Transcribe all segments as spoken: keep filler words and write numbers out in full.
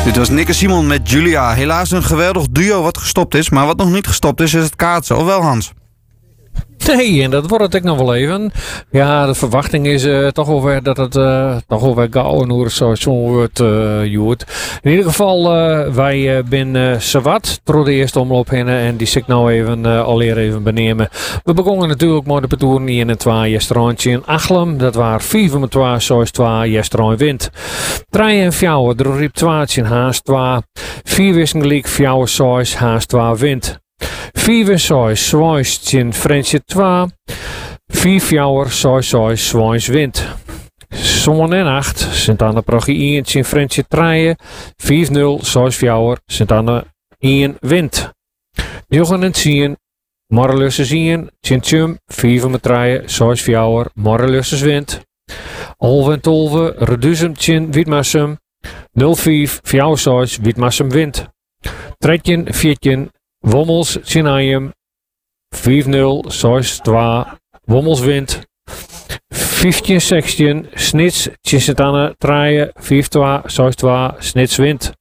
Dit was Nick en Simon met Julia. Helaas een geweldig duo wat gestopt is. Maar wat nog niet gestopt is, is het kaatsen. Of wel, Hans? Nee, en dat wordt het ook nog wel even. Ja, de verwachting is uh, toch wel weer dat het uh, toch wel weer gauw en hoe het zo, zo wordt. Uh, In ieder geval, uh, wij uh, zijn uh, zowat door de eerste omloop heen. En die zit ik nou even uh, alweer even benemen. We begonnen natuurlijk met de petoeren één en twee restaurantje in Achlem. Dat waren vier met twee, zes twee, restaurant wind. drie en vier, er riep twee in haast twee. vier wisten gelijk, vier zes, haast twee wind. vier en zes, zwaais in Frensje twee. vier vier, zes zes, zwaais wind. Zon en acht, Sint-Anne Progie één in Frensje drie. vier nul, zes vier, Sint-Anne één wind. negen en tien, Morrelusses één, Tjintjum, vier met drie, zes vier, Morrelusses wind. Olve en Tolve, Reduzum, Tjin, Wietmassum, nul vier, vier zes, Wietmassum wind. Tretjen, Viertjen, Wommels, Tjinayum, vier nul, zes twee, Wommels wind. vijftien, zestien, Snits, Tjinsetanne, Traaien, vier twee, zes twee, Snits wind.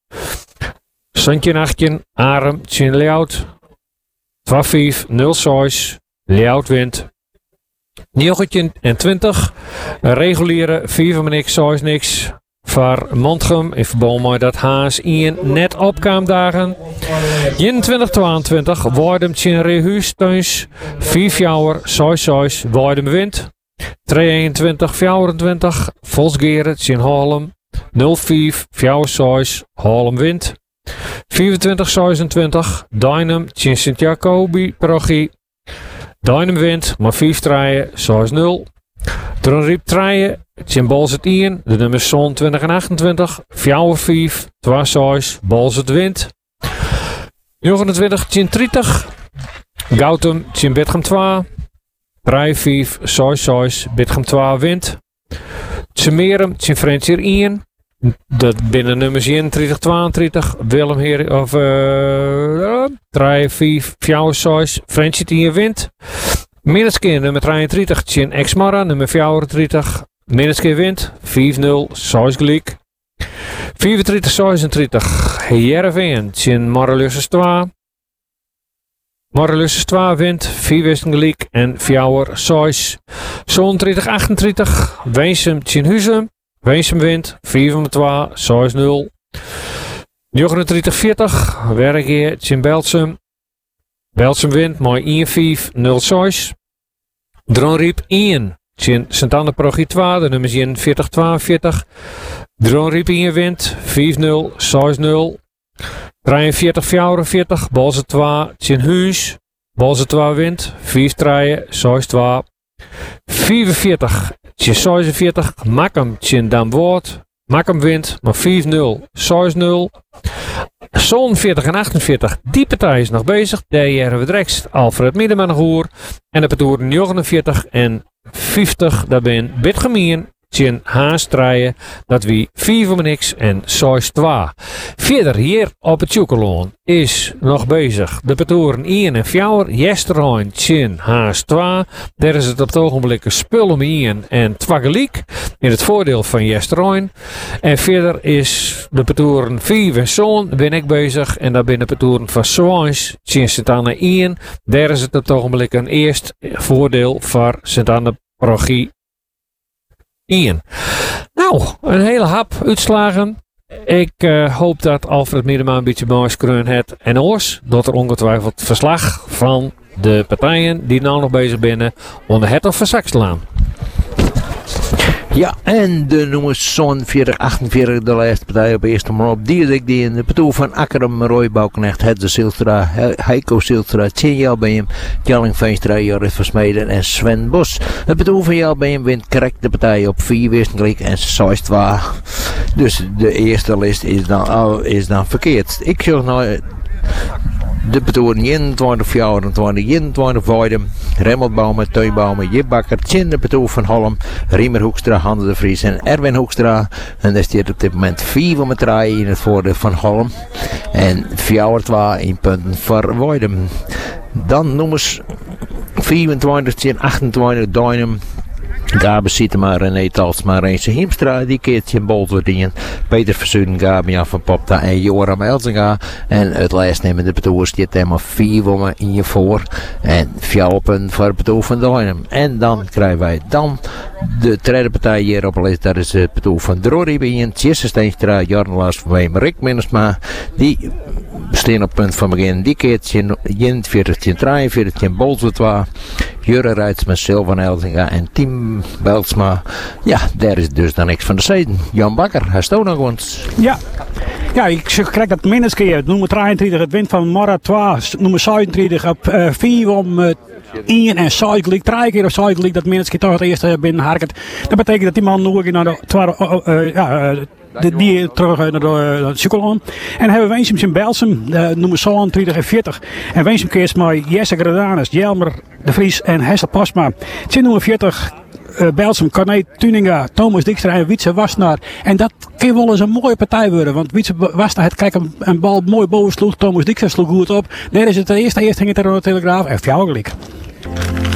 Santje achttien, Arem, Tjin Leout, twee vijf, nul zes, Leout wind. negentien en twintig, reguliere, vier van niks, zes niks. Voor Montgem in verband met dat Haas één net opkaamdagen. eenentwintig tweeëntwintig, Woordem Tjin Rehuus thuis, vier vier, zes zes, Woordem wind. drieëntwintig vierentwintig, Volsgeren Tjin Haarlem, nul vier, vier zes, Haarlem wind. vierentwintig zesentwintig, Dynam Tjin Sint-Jacobi Progie, Dynam wind, maar vier drie, zes nul. Dron riep drieën, Tjin Bolzet één, de nummers twintig en achtentwintig, vier vier, twee zes, Bolzet wind. negenentwintig, Tjin dertig, Gautum, Tjin Bitgem twee, drie vier, zes zes, Bitgem twee wind. Tjemerum, Tjin Frensje één, dat binnen nummers eenendertig, tweeëndertig, Willem Heer, of uh, drie vier, vier zes, Frensje één wind. Minneskeer nummer drieëndertig, Tjin Exmara, nummer vierendertig, Minneskeer wind, vier nul, zes gelijk. vierentwintig zesendertig, Heerenveen, Tjin Morrelusses twee. Morrelusses twee wind, vier wisten gelijk en vier zes. zevenendertig achtendertig, Weensum, Tjin Huzum, Weensum wind, vier van twee, zes nul. negenendertig veertig, Wergeer, Tjin Belsum. Belsum wind, mooi één vier, nul zes. Dronriep één, Tjin Sint-Anne Progie twee, de nummers eenenveertig tweeënveertig. Dronriep één wind, vier nul, zes nul. drieënveertig vierenveertig, Bolze twee, Tjin Huis. Bolze twee wind, vier drie, zes twee. vierenveertig, Tjin zesenveertig, Makkum, Tjin Damwoord. Makkum wind, maar vier nul, zes nul. zevenenveertig en achtenveertig, die partij is nog bezig. Daar hebben we direct Alfred Miedema nog hoor. En de petoer negenenveertig en vijftig, daar ben Bitgemeen, Tjin Haas draaien. Dat wie vier van niks en zes twee. Verder hier op het Tjoekeloon is nog bezig. De petoeren één en vier, Jesterhoorn, Tjin Haas twee. Daar is het op het ogenblik een spul om één en twee gelijk. In het voordeel van Jesterhoorn. En verder is de petoeren vier en zoon ben ik bezig. En daar ben de petoeren van Zwaans, Tjin Sint-Anne één. Daar is het op het ogenblik een eerst voordeel voor Sint-Anne Progie één. Nou, een hele hap uitslagen. Ik uh, hoop dat Alfred Miedema een beetje moois kreun het en oors. Dat er ongetwijfeld verslag van de partijen die nou nog bezig zijn onder het of Verzakstelaan. Ja, en de nummers zevenenveertig, achtenveertig, de laatste partij op eerste maar op. Die is ik die in de petoer van Akkerum, Roy Bouwknecht, Hedde Silstra, Heiko Silstra, Tjin Jelbeem, Tjalling Veenstra, Jorrit Versmeden en Sven Bos. Het petoer van Jelbeem wint correct de partij op vier wisten en zes twee. Dus de eerste list is dan, oh, is dan verkeerd. Ik zeg nou de petoeren eenentwintig, vierentwintig, eenentwintig Voidem, Remmelbouwen, Tuinbouwen, Jibbakker, Tjin de petoer van Holm, Riemer Hoekstra, Hande de Vries en Erwin Hoekstra. En daar staat op dit moment vier van met draaien in het voordeel van Holm. En vier twee in punten voor Voidem. Dan nummers vierentwintig, Tjin achtentwintig, Dynam. Gabe Sietema, René Talsma, Reense Hiemstra, die keertje in Bolzerdien. Peter Verzuiden, Gabe Jan van Popta en Joram Elzinga. En het lijstnemende betoer stiet helemaal vier wommen in je voor. En vier punten voor het betoer van Duinem. En dan krijgen wij dan de tweede partij hier op de lijst. Dat is het betoer van Drori bij een Tjesse Steenstra, Jorn Lars van mij, Rick Minnesma. Die staan op punt van begin. Die keertje in veertig, drieënveertig in Bolzerdwa. Jurre Rijtsma, Sylvan Elzinga en Tim Beltsma. Ja, daar is dus dan niks van de zijden. Jan Bakker, hij staat nog eens. Ja. Ja, ik krijg dat minstens keer. Nummer drieëntwintig, het wint van Mara twee. Nummer zevenentwintig op uh, vier om uh, één en Zuidelijk. Drie keer op Zuidelijk dat minstens keer toch het eerste binnen harket. Dat betekent dat die man nog een naar de tweede... Uh, uh, ja, uh, De, die terug naar de, de Sukeloon. En dan hebben we Weensims in Belsum, uh, nummer zevenentwintig en veertig. En Weensim keert met Jesse Gredanus, Jelmer de Vries en Hessel Pasma. Tien nummer veertig. Uh, Belsum, Corné Tuninga, Thomas Dijkstra en Wietse Wassenaar. En dat kan wel eens een mooie partij worden. Want Wietse Wassenaar had kijk een, een bal mooi boven sloeg. Thomas Dijkstra sloeg goed op. Daar is het de eerste. Eerst ging het er aan de Telegraaf. En fjouwelijk.